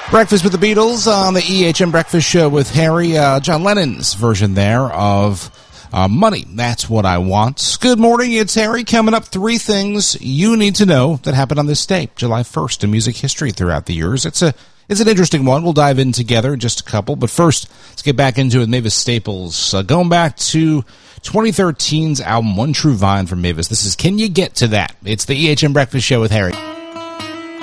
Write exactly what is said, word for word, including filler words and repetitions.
Breakfast with the Beatles on the E H M Breakfast Show with Harry. Uh, John Lennon's version there of uh, Money, That's What I Want. Good morning, it's Harry. Coming up, three things you need to know that happened on this day, July first, in music history throughout the years. It's a It's an interesting one. We'll dive in together in just a couple. But first, let's get back into it with Mavis Staples. Uh, going back to twenty thirteen's album One True Vine from Mavis. This is Can You Get to That? It's the E H M Breakfast Show with Harry.